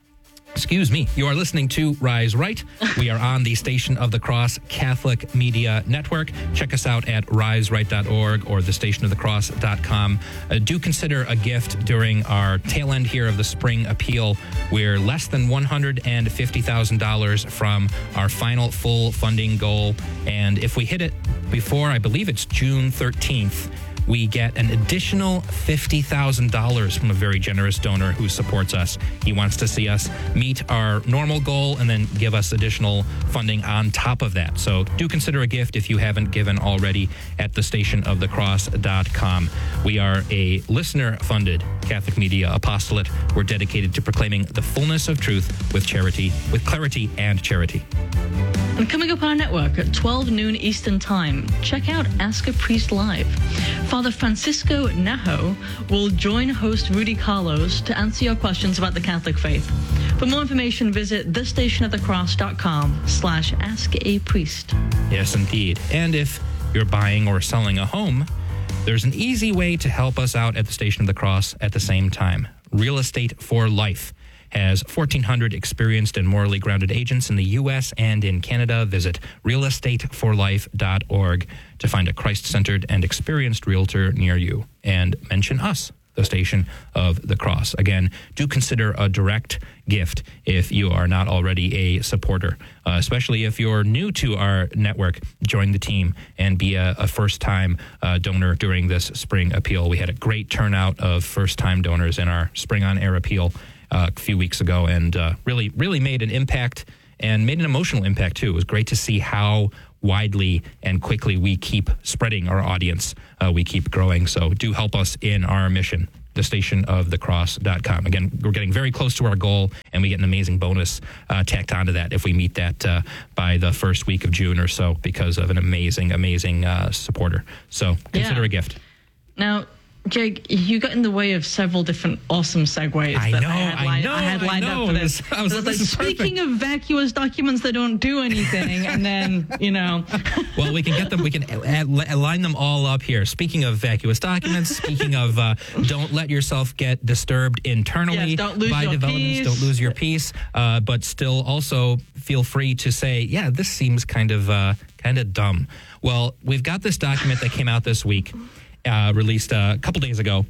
Excuse me. You are listening to Rise Right. We are on the Station of the Cross Catholic Media Network. Check us out at rise right dot org or the station of the cross dot com. Uh, do consider a gift during our tail end here of the spring appeal. We're less than one hundred fifty thousand dollars from our final full funding goal. And if we hit it before, I believe it's June thirteenth, we get an additional fifty thousand dollars from a very generous donor who supports us. He wants to see us meet our normal goal and then give us additional funding on top of that. So do consider a gift if you haven't given already at the station of the cross dot com. We are a listener-funded Catholic media apostolate. We're dedicated to proclaiming the fullness of truth with charity, with clarity and charity. And coming up on our network at twelve noon Eastern Time, check out Ask a Priest Live. Father Francisco Najo will join host Rudy Carlos to answer your questions about the Catholic faith. For more information, visit the station of the cross dot com slash ask a priest. Yes, indeed. And if you're buying or selling a home, there's an easy way to help us out at the Station of the Cross at the same time. Real Estate for Life has fourteen hundred experienced and morally grounded agents in the U S and in Canada. Visit real estate for life dot org to find a Christ-centered and experienced realtor near you. And mention us, the Station of the Cross. Again, do consider a direct gift if you are not already a supporter, uh, especially if you're new to our network. Join the team and be a, a first-time uh, donor during this spring appeal. We had a great turnout of first-time donors in our Spring on Air appeal Uh, a few weeks ago, and uh, really, really made an impact and made an emotional impact too. It was great to see how widely and quickly we keep spreading our audience. Uh, we keep growing. So do help us in our mission, the station of the cross dot com. Again, we're getting very close to our goal, and we get an amazing bonus uh, tacked onto that if we meet that uh, by the first week of June or so, because of an amazing, amazing uh, supporter. So consider yeah. a gift. Now, Jake, you got in the way of several different awesome segues I that know, I had, I lined, know, I had lined I know. up for this. I was, So this like, is speaking perfect. of vacuous documents that don't do anything, and then, you know. Well, we can get them, we can add, line them all up here. Speaking of vacuous documents, speaking of uh, don't let yourself get disturbed internally Yes, don't lose by your developments, peace. don't lose your peace, uh, but still also feel free to say, yeah, this seems kind of uh, kind of dumb. Well, we've got this document that came out this week, uh, released uh, a couple days ago,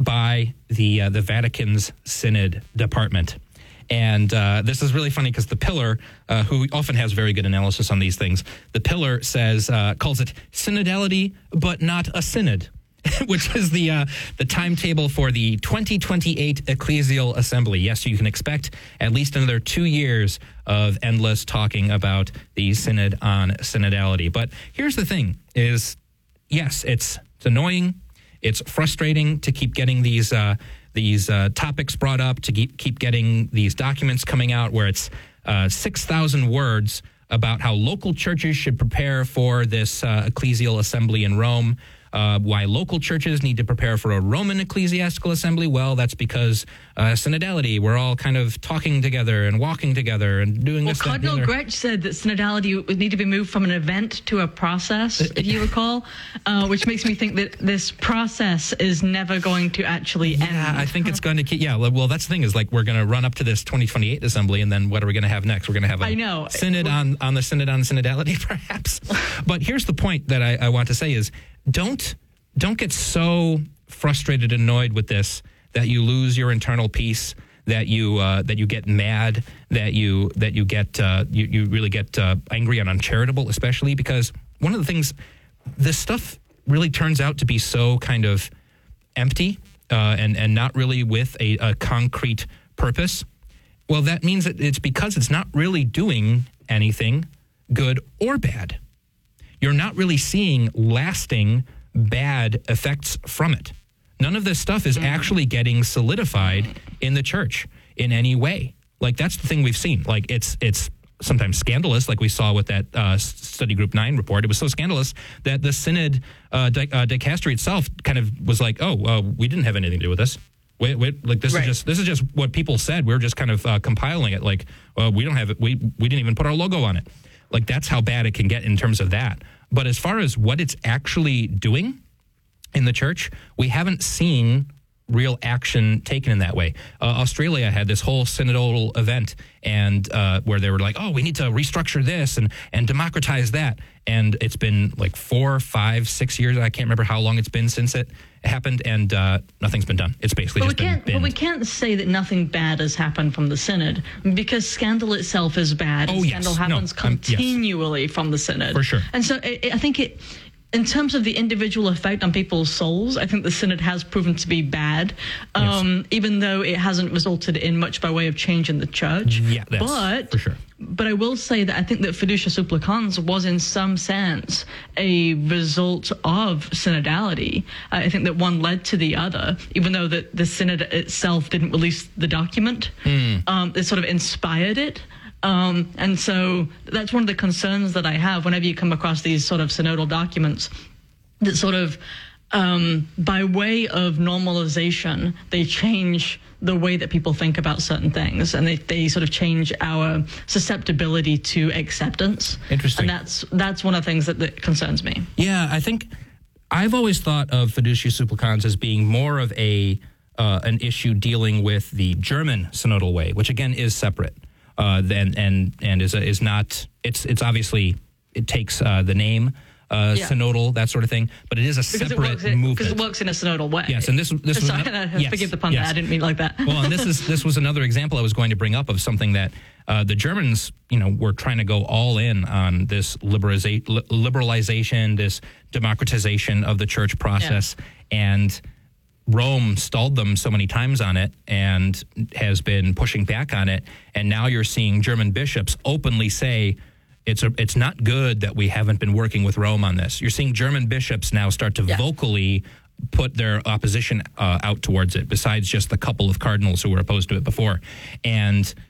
by the uh, the Vatican's Synod Department. And uh, this is really funny because the Pillar, uh, who often has very good analysis on these things, the Pillar says, uh, calls it synodality, but not a synod, which is the uh, the timetable for the twenty twenty-eight Ecclesial Assembly. Yes, you can expect at least another two years of endless talking about the Synod on synodality. But here's the thing is, yes, it's, it's annoying. It's frustrating to keep getting these uh, these uh, topics brought up, to keep, keep getting these documents coming out where it's uh, six thousand words about how local churches should prepare for this uh, ecclesial assembly in Rome. Uh, why local churches need to prepare for a Roman ecclesiastical assembly? Well, that's because uh, synodality, we're all kind of talking together and walking together and doing Well, this, that, and the Cardinal other. Gretsch said that synodality would need to be moved from an event to a process, if you recall, uh, which makes me think that this process is never going to actually end. Yeah, I think it's going to keep, yeah, well, that's the thing is like we're going to run up to this twenty twenty-eight assembly, and then what are we going to have next? We're going to have a I know. synod on, on the synod on synodality, perhaps. But here's the point that I, I want to say is don't don't get so frustrated and annoyed with this that you lose your internal peace, that you uh, that you get mad, that you that you get uh, you, you really get uh, angry and uncharitable, especially because one of the things, this stuff really turns out to be so kind of empty uh, and and not really with a, a concrete purpose. Well, that means that it's because it's not really doing anything good or bad. You're not really seeing lasting bad effects from it. None of this stuff is actually getting solidified in the church in any way. Like, that's the thing we've seen. Like, it's it's sometimes scandalous, like we saw with that uh, Study Group nine report. It was so scandalous that the Synod uh, di- uh, dicastery itself kind of was like, oh, uh, we didn't have anything to do with this. Wait, wait, like this right. is just this is just what people said. We're just kind of uh, compiling it. Like, well, we don't have it. We we didn't even put our logo on it. Like, that's how bad it can get in terms of that. But as far as what it's actually doing in the church, we haven't seen real action taken in that way. Uh, Australia had this whole synodal event and uh, where they were like, oh, we need to restructure this and, and democratize that. And it's been like four, five, six years. I can't remember how long it's been since it happened, and uh, nothing's been done. It's basically but just we can't, been But binned. we can't say that nothing bad has happened from the synod, because scandal itself is bad. Oh, and yes. Scandal No, happens um, yes. continually from the synod. For sure. And so it, it, I think it... In terms of the individual effect on people's souls, I think the synod has proven to be bad, um, yes. even though it hasn't resulted in much by way of change in the church. Yeah, that's but, for sure. But I will say that I think that Fiducia Supplicans was in some sense a result of synodality. I think that one led to the other, even though the, the synod itself didn't release the document. Mm. Um, it sort of inspired it. Um, and so that's one of the concerns that I have whenever you come across these sort of synodal documents that sort of, um, by way of normalization, they change the way that people think about certain things, and they, they sort of change our susceptibility to acceptance. Interesting. And that's that's one of the things that, that concerns me. Yeah, I think I've always thought of Fiducia Supplicans as being more of a uh, an issue dealing with the German synodal way, which again is separate. Uh, and and and is is not. It's it's obviously it takes uh, the name uh, yeah. synodal, that sort of thing, but it is a because separate it works in, movement because it works in a synodal way. Yes, and this this was Sorry, another, yes, forgive the pun. yes. There, I didn't mean it like that. Well, and this is this was another example I was going to bring up of something that uh, the Germans, you know, were trying to go all in on this liberaliza- liberalization, this democratization of the church process, yeah. and Rome stalled them so many times on it and has been pushing back on it. And now you're seeing German bishops openly say it's a, it's not good that we haven't been working with Rome on this. You're seeing German bishops now start to yeah. vocally put their opposition uh, out towards it, besides just the couple of cardinals who were opposed to it before. And